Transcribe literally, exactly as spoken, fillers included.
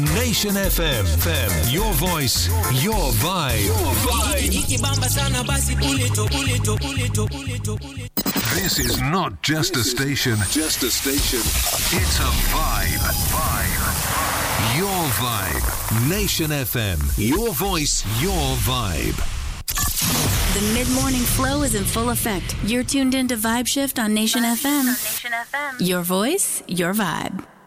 Nation F M. Your voice, your vibe. Your vibe. This is not just a station. Just a station. It's a vibe. Vibe. Your vibe. Nation F M. Your voice, your vibe. The mid-morning flow is in full effect. You're tuned into Vibe Shift on Nation F M. Your voice, your vibe.